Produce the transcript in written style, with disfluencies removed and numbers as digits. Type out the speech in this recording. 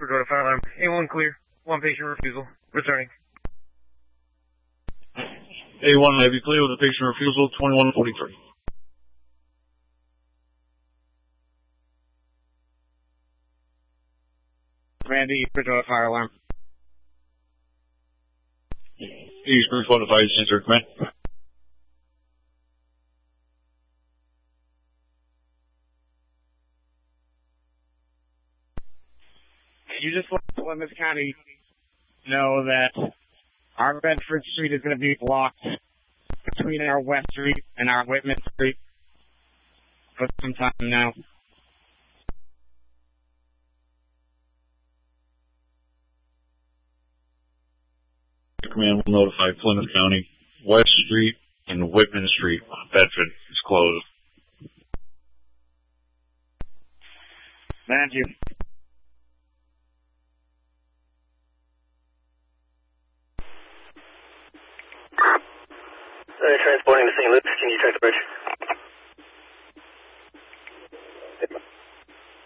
Bridgewater Fire Alarm. A1 clear. One patient refusal. Returning. A1 heavy clear with a patient refusal, 2143. Randy, Bridgewater Fire Alarm. East Bridgewater Fire Center, command. You just let Plymouth County know that our Bedford Street is going to be blocked between our West Street and our Whitman Street for some time now. Command will notify Plymouth County, West Street and Whitman Street, Bedford is closed. Thank you. Transporting to St. Louis, can you check the bridge?